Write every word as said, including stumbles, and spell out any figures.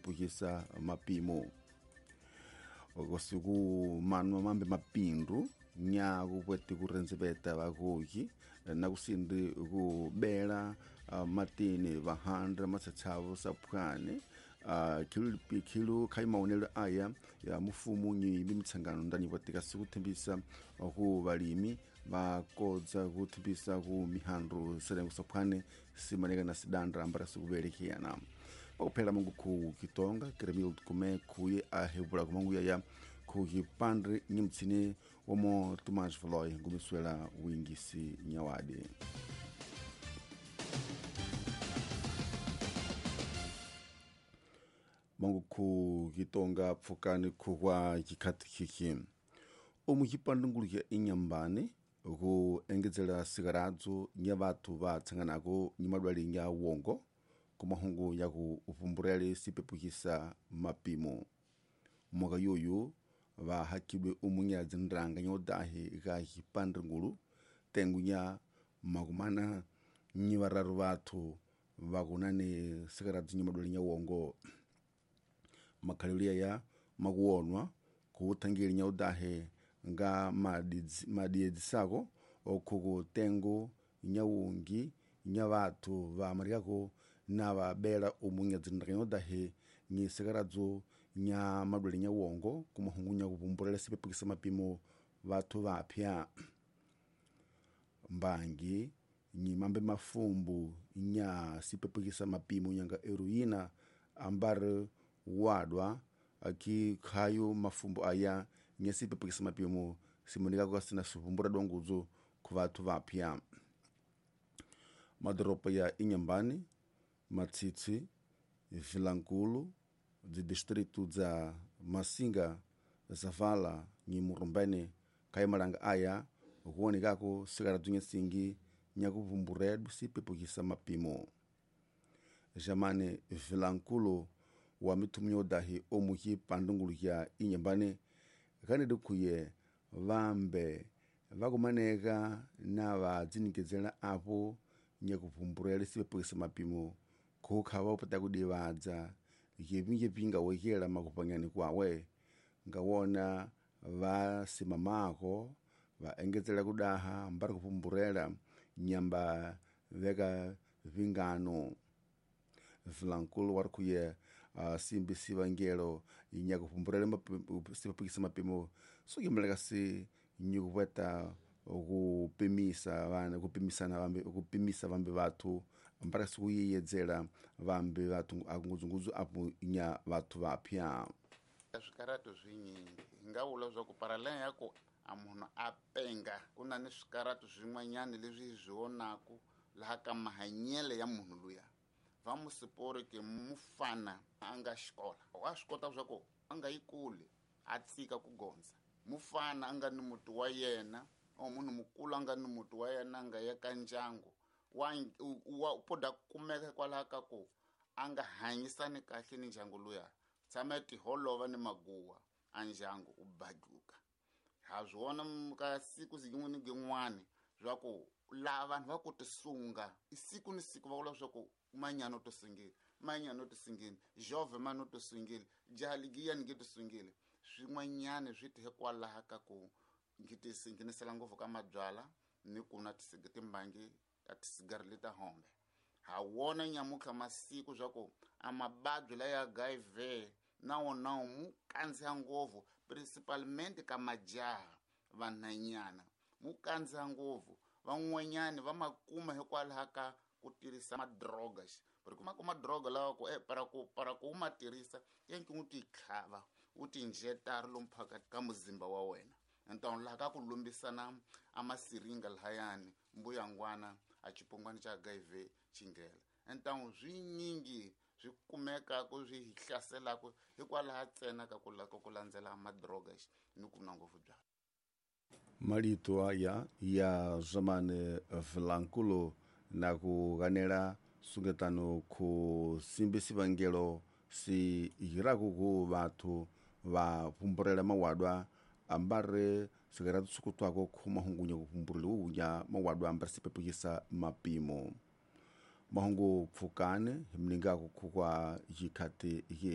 sipepukisa mapimo okosiku manu mambe mapindu nyaku kwete kurenzebeta bagoki na kusindi kubela uh, matini bahandra matsatsavu sapwane uh, kilu kilu kaimaonelo aya ya mufumu nyi bimitsangano ndani botika sikutembisa ku balimi bakoza kutembisa ku mihandro serengo sapwane simaneka na sidandra ambara sikubelekiana okuphela mungu ku kitonga kremil kume kuye ahebula kumangu ya ku kipandre nyimtsini omo Tomas Vloy ngumiswela wingisi nyawade mungu ku kitonga pfukani kwa kikati kiki omu kipandungulukia inyambani ku engedzela sigaradzo nyabatu ba tsanganako nyimadwali nya wongo kumahungu ya ku upumburele sipepukisa mapimo mwaka yoyo ba hakibwe umunyazi ndranga nyodahi ga hipandrungulu tengunya magumana nyibararu batu bagunane sigaradzo nyimadwali nya wongo makalilia ya maguonwa kuutangiri nyodahi nga madiedzisako okuku tengu nyawungi nyabatu ba mariako na ba bela umunyazi ndranga nyodahi ni sigaradzo nya madwali nya wongo kumahungunya kupumburela sipepukisa mapimo batu bapya mbangi ni mambe mafumbu nya sipepukisa mapimo nyanga heroina ambare wadwa aki khayo mafumbu aya nya sipepukisa mapimo simonika kwa sina supumbura donguzo ku batu bapya madropa ya inyambani Matsitsi Vilankulu de distrito za Masinga Zavala ni Murumbene kaimalanga aya kuonekako sigaradzo nya singi nyakupumburedu sipepukisa mapimo jamane Vilankulu wa mitumnyo dahi omuki pandungulukia inyambane kanede kuye vambe vakumaneka na vadzinikezela apo nyakupumburele sipepukisa mapimo kukhawa upata kudiwadza yebinge pinga wekela makupanyani kwawe ngawona va simamako va engezela kudaha mbara kupumburela nyamba veka vingano Vilankulu warkuye uh, simbi sivangelo nyakupumburele sipepukisa mapimo sukimeleka si nyukupeta kupimisa vana kupimisana vambe kupimisa vambe vatu ambara sikuyiyedzela vambe vatu akunguzunguzu apo nya vatu vapya swikarato swinyingi ngawula swa ku paralel yako amunhu apenga kuna ni swikarato swin'wanyana leswi zwionaku laha ka mahanyele ya munhu luya va musipori ke mufana anga xikola wa swi kota swa ku anga yikuli a tsika ku gondza mufana anga ni muti wa yena o munhu mukulu anga ni muti wa yena anga ya ka ndyangu wa wa poda kumeka kwala ka ku anga hanyisani kahle ni ndyangu luya tshama ti holova ni maguwa a ndyangu u baduka ha swona ka siku zin'wini gin'wani swa ku lava vanhu va ku tisunga isiku ni siku va vula swa ku manyano to singile manyano to singile jove mano to singile jaligiya ni to singile swin'wanyana swi te kwala ka ku ngiti singinisela ngopfu ka mabyala ni kuna tisigiti mbangi a tisigari leta hombe ha wona nyamuka masiku swa ku amabadyo la ya H I V na wona mu kanza ngopfu principalmente ka majaha vananyana mu kanza ngopfu van'wanyani va makuma hikwalaha ka ku tirhisa madrogas porque kuma kuma droga lawa ku eh para ku para ku ma tirhisa yenki u ti khava u ti injectar lomphaka ka muzimba wa wena ntong la ka ku lombisana amasiringa lahayani mbuyangwana a chipongwana cha H I V chingela ntong zwinyingi swi kumeka ku swi hlasela ku hikwalaha tsena ka ku la ku landzela madrogas ni ku nangofu bya malito aya ya zamane Vilankulu na kuganela sungetano ku simbisi vangelo si hiraku ku vatu va pumburela mawadwa ambare sigaratu sukutwako ku mahungunya kupumburela unya mawadwa ambare sipepukisa mapimo mahungu pfukane himninga ku kwa yikati